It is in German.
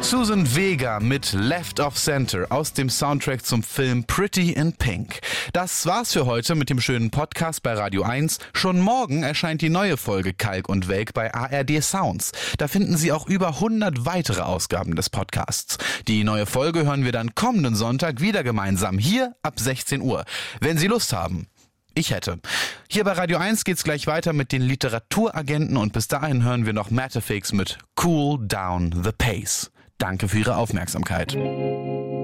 Susan Vega mit Left of Center aus dem Soundtrack zum Film Pretty in Pink. Das war's für heute mit dem schönen Podcast bei Radio 1. Schon morgen erscheint die neue Folge Kalk und Welk bei ARD Sounds. Da finden Sie auch über 100 weitere Ausgaben des Podcasts. Die neue Folge hören wir dann kommenden Sonntag wieder gemeinsam hier ab 16 Uhr. Wenn Sie Lust haben. Ich hätte. Hier bei Radio 1 geht's gleich weiter mit den Literaturagenten und bis dahin hören wir noch Matterfix mit Cool Down the Pace. Danke für Ihre Aufmerksamkeit.